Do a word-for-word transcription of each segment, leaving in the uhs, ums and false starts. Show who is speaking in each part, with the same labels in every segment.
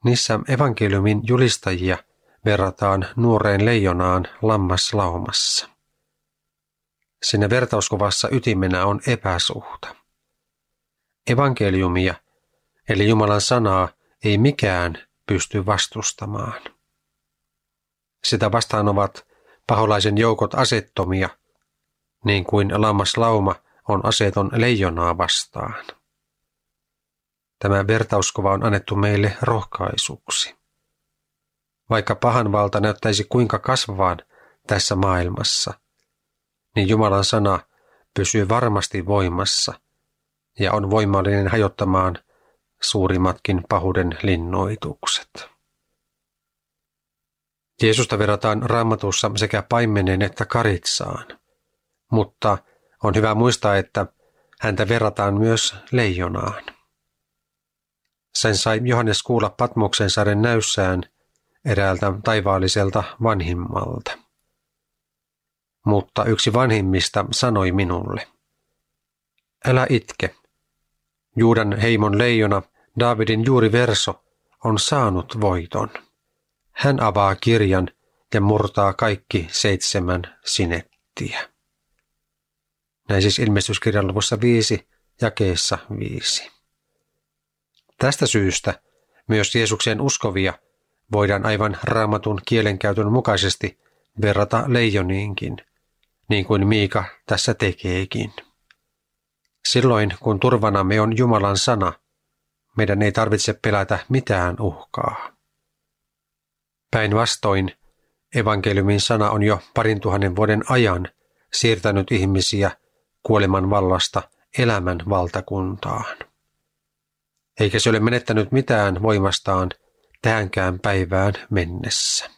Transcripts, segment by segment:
Speaker 1: Niissä evankeliumin julistajia verrataan nuoreen leijonaan lammaslaumassa. Siinä vertauskuvassa ytimenä on epäsuhta. Evankeliumia, eli Jumalan sanaa, ei mikään pysty vastustamaan. Sitä vastaan ovat paholaisen joukot asettomia, niin kuin lammaslauma on aseton leijonaa vastaan. Tämä vertauskuva on annettu meille rohkaisuksi. Vaikka pahan valta näyttäisi kuinka kasvavan tässä maailmassa, niin Jumalan sana pysyy varmasti voimassa ja on voimallinen hajottamaan suurimmatkin pahuuden linnoitukset. Jeesusta verrataan Raamatussa sekä paimeneen että karitsaan, mutta on hyvä muistaa, että häntä verrataan myös leijonaan. Sen sai Johannes kuulla Patmoksen saaren näyssään eräältä taivaalliselta vanhimmalta. Mutta yksi vanhimmista sanoi minulle, älä itke. Juudan heimon leijona, Daavidin juuri verso, on saanut voiton. Hän avaa kirjan ja murtaa kaikki seitsemän sinettiä. Näin siis ilmestyskirjan luvussa viisi, jakeessa viisi. Tästä syystä myös Jeesukseen uskovia voidaan aivan Raamatun kielenkäytön mukaisesti verrata leijoniinkin, niin kuin Miika tässä tekeekin. Silloin, kun turvanamme on Jumalan sana, meidän ei tarvitse pelätä mitään uhkaa. Päinvastoin, evankeliumin sana on jo parin tuhannen vuoden ajan siirtänyt ihmisiä kuoleman vallasta elämän valtakuntaan. Eikä se ole menettänyt mitään voimastaan tähänkään päivään mennessä.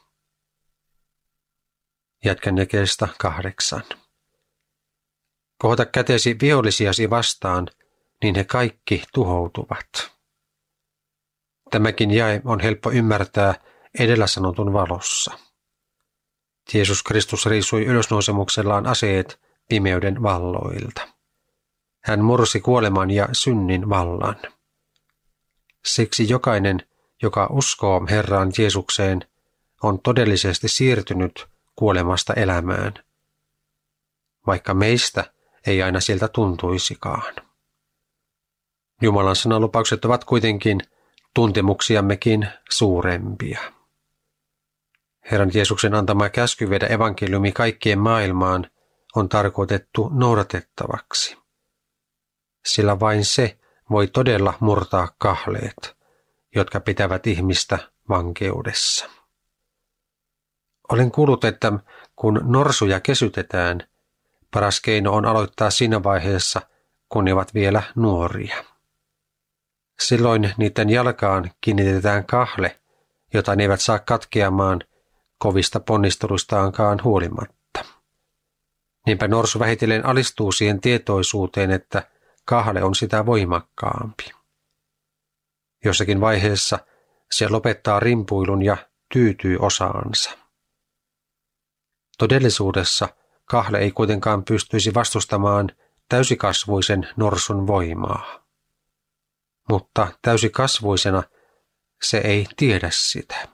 Speaker 1: Jatkan jakeesta kahdeksan. Kohota kätesi vihollisiasi vastaan, niin he kaikki tuhoutuvat. Tämäkin jae on helppo ymmärtää edellä sanotun valossa. Jeesus Kristus riisui ylösnousemuksellaan aseet pimeyden valloilta. Hän mursi kuoleman ja synnin vallan. Siksi jokainen, joka uskoo Herraan Jeesukseen, on todellisesti siirtynyt kuolemasta elämään, vaikka meistä ei aina siltä tuntuisikaan. Jumalan sanan lupaukset ovat kuitenkin tuntemuksiammekin suurempia. Herran Jeesuksen antama käsky viedä evankeliumi kaikkien maailmaan on tarkoitettu noudatettavaksi, sillä vain se voi todella murtaa kahleet, jotka pitävät ihmistä vankeudessa. Olen kuullut, että kun norsuja kesytetään, paras keino on aloittaa siinä vaiheessa, kun ne ovat vielä nuoria. Silloin niiden jalkaan kiinnitetään kahle, jota ne eivät saa katkeamaan kovista ponnisteluistaankaan huolimatta. Niinpä norsu vähitellen alistuu siihen tietoisuuteen, että kahle on sitä voimakkaampi. Jossakin vaiheessa se lopettaa rimpuilun ja tyytyy osaansa. Todellisuudessa kahle ei kuitenkaan pystyisi vastustamaan täysikasvuisen norsun voimaa. Mutta täysikasvuisena se ei tiedä sitä.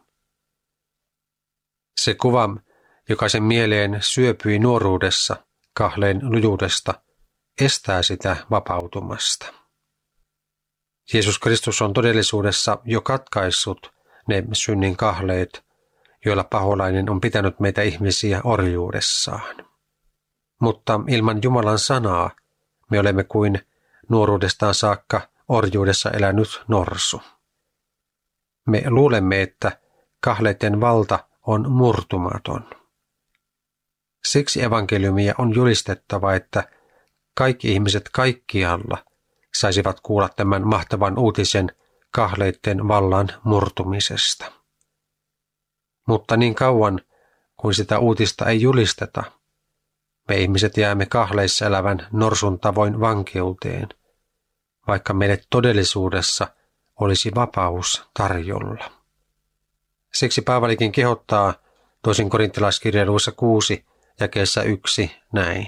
Speaker 1: Se kuva, joka sen mieleen syöpyi nuoruudessa kahleen lujuudesta, estää sitä vapautumasta. Jeesus Kristus on todellisuudessa jo katkaissut ne synnin kahleet, joilla paholainen on pitänyt meitä ihmisiä orjuudessaan. Mutta ilman Jumalan sanaa me olemme kuin nuoruudestaan saakka orjuudessa elänyt norsu. Me luulemme, että kahleiden valta on murtumaton. Siksi evankeliumia on julistettava, että kaikki ihmiset kaikkialla saisivat kuulla tämän mahtavan uutisen kahleiden vallan murtumisesta. Mutta niin kauan kuin sitä uutista ei julisteta, me ihmiset jäämme kahleissa elävän norsun tavoin vankeuteen, vaikka meille todellisuudessa olisi vapaus tarjolla. Siksi Paavalikin kehottaa toisen korintalaiskirjan luvussa kuusi jakeessa yksi näin.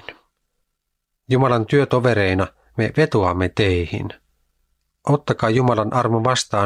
Speaker 1: Jumalan työtovereina me vetoamme teihin. Ottakaa Jumalan armo vastaan